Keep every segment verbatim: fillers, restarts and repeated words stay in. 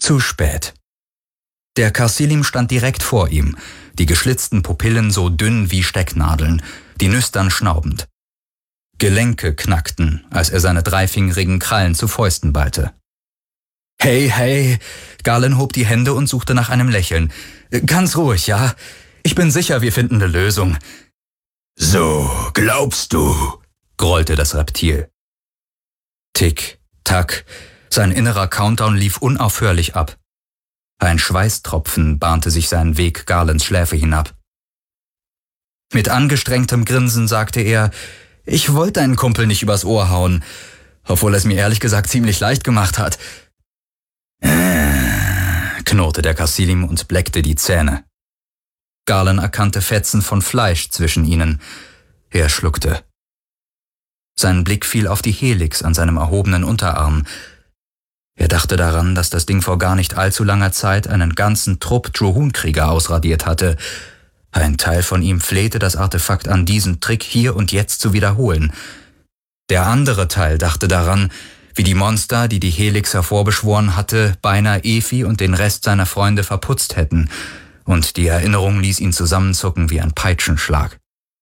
Zu spät. Der Carsilim stand direkt vor ihm, die geschlitzten Pupillen so dünn wie Stecknadeln, die Nüstern schnaubend. Gelenke knackten, als er seine dreifingerigen Krallen zu Fäusten ballte. »Hey, hey!« Garland hob die Hände und suchte nach einem Lächeln. »Ganz ruhig, ja? Ich bin sicher, wir finden eine Lösung.« »So, glaubst du?«, grollte das Reptil. Tick, tack, sein innerer Countdown lief unaufhörlich ab. Ein Schweißtropfen bahnte sich seinen Weg Garlands Schläfe hinab. Mit angestrengtem Grinsen sagte er, »Ich wollte deinen Kumpel nicht übers Ohr hauen, obwohl er es mir ehrlich gesagt ziemlich leicht gemacht hat.« Äh, knurrte der Carsilim und bleckte die Zähne. Garland erkannte Fetzen von Fleisch zwischen ihnen. Er schluckte. Sein Blick fiel auf die Helix an seinem erhobenen Unterarm. Er dachte daran, dass das Ding vor gar nicht allzu langer Zeit einen ganzen Trupp Drohun-Krieger ausradiert hatte. Ein Teil von ihm flehte das Artefakt an, diesen Trick hier und jetzt zu wiederholen. Der andere Teil dachte daran, wie die Monster, die die Helix hervorbeschworen hatte, beinahe Efi und den Rest seiner Freunde verputzt hätten, und die Erinnerung ließ ihn zusammenzucken wie ein Peitschenschlag.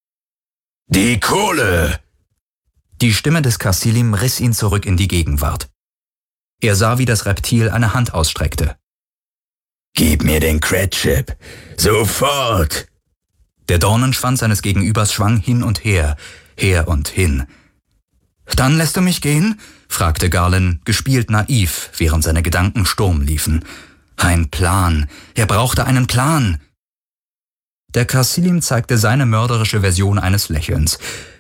»Die Kohle!« Die Stimme des Carsilim riss ihn zurück in die Gegenwart. Er sah, wie das Reptil eine Hand ausstreckte. »Gib mir den Cred-Chip! Sofort!« Der Dornenschwanz seines Gegenübers schwang hin und her, her und hin. »Dann lässt du mich gehen?« fragte Garland, gespielt naiv, während seine Gedanken Sturm liefen. Ein Plan. Er brauchte einen Plan. Der Carsilim zeigte seine mörderische Version eines Lächelns.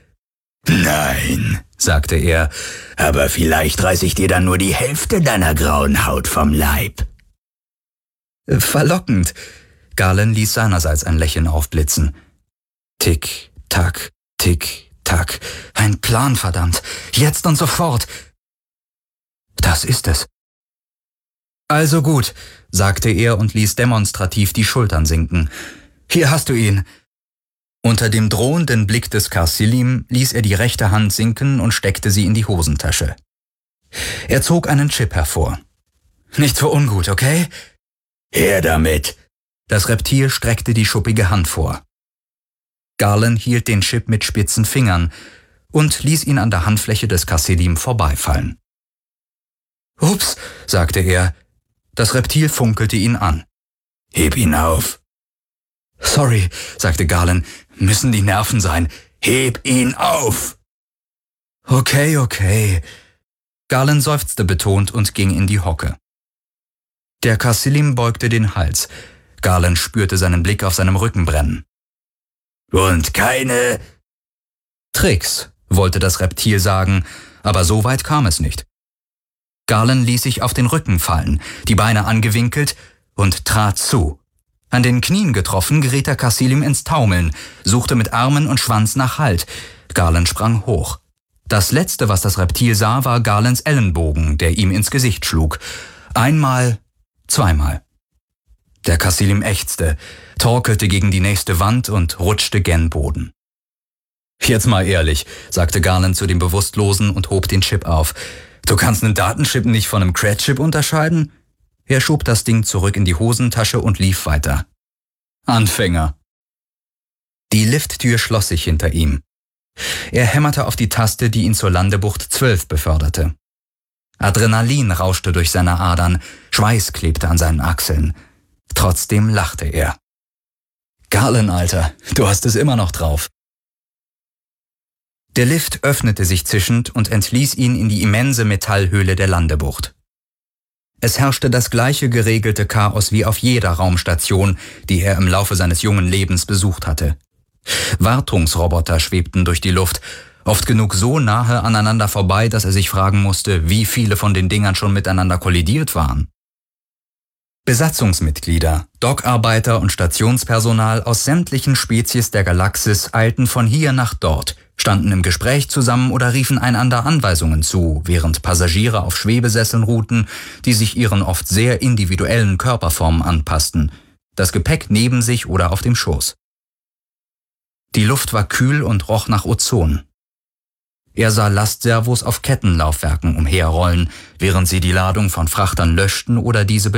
»Nein«, sagte er, »aber vielleicht reiß ich dir dann nur die Hälfte deiner grauen Haut vom Leib.« Verlockend. Garland ließ seinerseits ein Lächeln aufblitzen. Tick, tack, tick, tack. Ein Plan, verdammt. Jetzt und sofort. Das ist es. Also gut, sagte er und ließ demonstrativ die Schultern sinken. Hier hast du ihn. Unter dem drohenden Blick des Carsilim ließ er die rechte Hand sinken und steckte sie in die Hosentasche. Er zog einen Chip hervor. Nicht für ungut, okay? Her damit! Das Reptil streckte die schuppige Hand vor. Garland hielt den Chip mit spitzen Fingern und ließ ihn an der Handfläche des Carsilim vorbeifallen. »Ups«, sagte er. Das Reptil funkelte ihn an. »Heb ihn auf!« »Sorry«, sagte Garland, »müssen die Nerven sein. »Heb ihn auf!« »Okay, okay.« Garland seufzte betont und ging in die Hocke. Der Carsilim beugte den Hals. Garland spürte seinen Blick auf seinem Rücken brennen. »Und keine...« »Tricks«, wollte das Reptil sagen, aber so weit kam es nicht. Garland ließ sich auf den Rücken fallen, die Beine angewinkelt und trat zu. An den Knien getroffen, geriet der Carsilim ins Taumeln, suchte mit Armen und Schwanz nach Halt. Garland sprang hoch. Das Letzte, was das Reptil sah, war Garlands Ellenbogen, der ihm ins Gesicht schlug. Einmal, zweimal. Der Carsilim ächzte, torkelte gegen die nächste Wand und rutschte gen Boden. »Jetzt mal ehrlich«, sagte Garland zu dem Bewusstlosen und hob den Chip auf. »Du kannst einen Datenchip nicht von einem Cred-Chip unterscheiden?« Er schob das Ding zurück in die Hosentasche und lief weiter. Anfänger. Die Lifttür schloss sich hinter ihm. Er hämmerte auf die Taste, die ihn zur Landebucht zwölf beförderte. Adrenalin rauschte durch seine Adern, Schweiß klebte an seinen Achseln. Trotzdem lachte er. »Garland, Alter, du hast es immer noch drauf.« Der Lift öffnete sich zischend und entließ ihn in die immense Metallhöhle der Landebucht. Es herrschte das gleiche geregelte Chaos wie auf jeder Raumstation, die er im Laufe seines jungen Lebens besucht hatte. Wartungsroboter schwebten durch die Luft, oft genug so nahe aneinander vorbei, dass er sich fragen musste, wie viele von den Dingern schon miteinander kollidiert waren. Besatzungsmitglieder, Dockarbeiter und Stationspersonal aus sämtlichen Spezies der Galaxis eilten von hier nach dort, standen im Gespräch zusammen oder riefen einander Anweisungen zu, während Passagiere auf Schwebesesseln ruhten, die sich ihren oft sehr individuellen Körperformen anpassten, das Gepäck neben sich oder auf dem Schoß. Die Luft war kühl und roch nach Ozon. Er sah Lastservos auf Kettenlaufwerken umherrollen, während sie die Ladung von Frachtern löschten oder diese